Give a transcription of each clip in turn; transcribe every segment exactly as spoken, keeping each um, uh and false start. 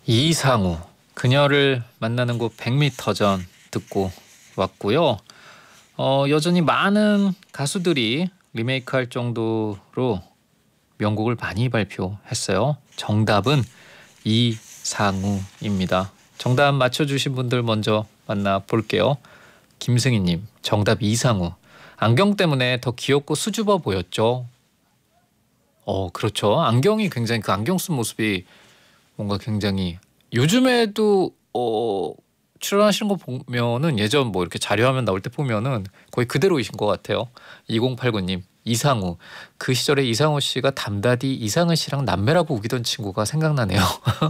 이상우 그녀를 만나는 곳 백 미터 전 듣고 왔고요. 어, 여전히 많은 가수들이 리메이크할 정도로 명곡을 많이 발표했어요. 정답은 이상우입니다. 정답 맞춰주신 분들 먼저 만나볼게요. 김승희님, 정답 이상우. 안경 때문에 더 귀엽고 수줍어 보였죠. 어, 그렇죠. 안경이 굉장히 그 안경 쓴 모습이 뭔가 굉장히 요즘에도 어, 출연하시는 거 보면은 예전 뭐 이렇게 자료화면 나올 때 보면은 거의 그대로이신 것 같아요. 이공팔구님, 이상우. 그 시절에 이상우 씨가 담다디 이상은 씨랑 남매라고 우기던 친구가 생각나네요.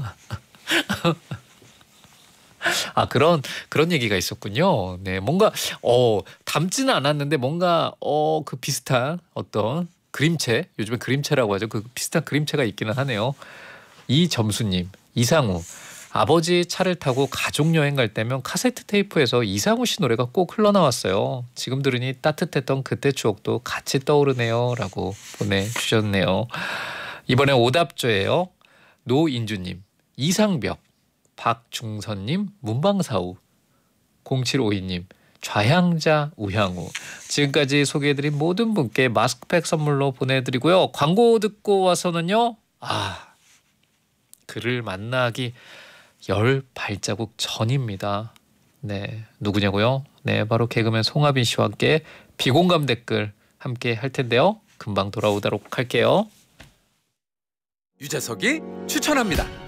아, 그런 그런 얘기가 있었군요. 네, 뭔가 어 닮지는 않았는데 뭔가 어 그 비슷한 어떤 그림체, 요즘에 그림체라고 하죠. 그 비슷한 그림체가 있기는 하네요. 이점수님, 이상우. 아버지 차를 타고 가족 여행 갈 때면 카세트 테이프에서 이상우 씨 노래가 꼭 흘러나왔어요. 지금 들으니 따뜻했던 그때 추억도 같이 떠오르네요. 라고 보내주셨네요. 이번에 오답조예요. 노인주님, 이상벽. 박중선님, 문방사우. 공칠오이님, 좌향자 우향우. 지금까지 소개해드린 모든 분께 마스크팩 선물로 보내드리고요. 광고 듣고 와서는요. 아, 그를 만나기 열 발자국 전입니다. 네, 누구냐고요? 네, 바로 개그맨 송하빈 씨와 함께 비공감 댓글 함께 할 텐데요. 금방 돌아오도록 할게요. 유재석이 추천합니다.